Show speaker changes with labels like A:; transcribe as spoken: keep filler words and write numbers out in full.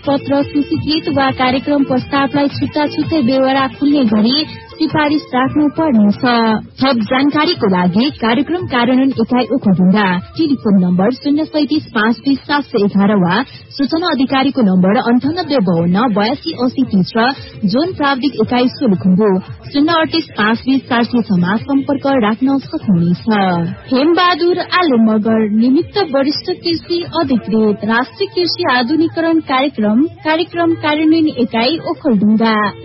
A: पत्र सूचीकृत वा कार्यक्रम प्रस्तावलाई छुट्टा छुट्टै बेहोरा खुल्ने गरी सिफारिश राख्नु पर्नेछ। थप जानकारीको लागि कार्यक्रम कार्यान्वयन इकाइ ओखलढुङ्गा टेलिफोन नम्बर शून्य सैतिस पाँच बिस सात सय एघार वा सूचना अधिकारीको नम्बर अन्ठानब्बे बाहन्न बयासी असी तीस र जोन प्राविधिक इकाइ सोलुखुम्बु शून्य अडतिस पाँच बिस चार सयसम्म सम्पर्क राख्न सक्नुहुनेछ। हेमबहादुर आले मगर निमित्त वरिष्ठ कृषि अधिकृत राष्ट्रिय कृषि आधुनिकरण कार्यक्रम कार्यक्रम कार्यान्वयन इकाइ ओखलढुङ्गा।